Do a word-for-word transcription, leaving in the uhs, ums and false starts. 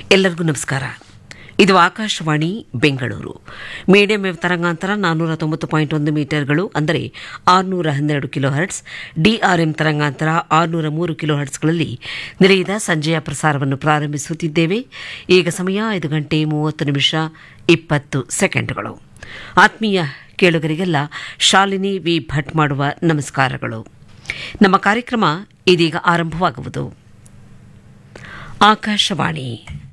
ಎಲ್ಲರಿಗೂ ನಮಸ್ಕಾರ. ಇದು ಆಕಾಶವಾಣಿ ಬೆಂಗಳೂರು. ಮೀಡಿಯಂ ವೇವ್ ತರಂಗಾಂತರ ನಾನ್ನೂರ ತೊಂಬತ್ತು ಪಾಯಿಂಟ್ ಒಂದು ಮೀಟರ್ಗಳು, ಅಂದರೆ ಆರುನೂರ ಹನ್ನೆರಡು ಕಿಲೋ ಹರ್ಟ್ಸ್. ಡಿಆರ್ಎಂ ತರಂಗಾಂತರ ಆರುನೂರ ಮೂರು ಕಿಲೋ ಹರ್ಟ್ಸ್ಗಳಲ್ಲಿ ನಿಲಯದ ಸಂಜೆಯ ಪ್ರಸಾರವನ್ನು ಪ್ರಾರಂಭಿಸುತ್ತಿದ್ದೇವೆ. ಈಗ ಸಮಯ ಐದು ಗಂಟೆ ಮೂವತ್ತು ನಿಮಿಷ ಇಪ್ಪತ್ತು ಸೆಕೆಂಡ್ಗಳು. ಆತ್ಮೀಯ ಕೇಳುಗರಿಗೆಲ್ಲ ಶಾಲಿನಿ ವಿ ಭಟ್ ಮಾಡುವ ನಮಸ್ಕಾರಗಳು. ನಮ್ಮ ಕಾರ್ಯಕ್ರಮ ಇದೀಗ ಆರಂಭವಾಗುವುದು. ಆಕಾಶವಾಣಿ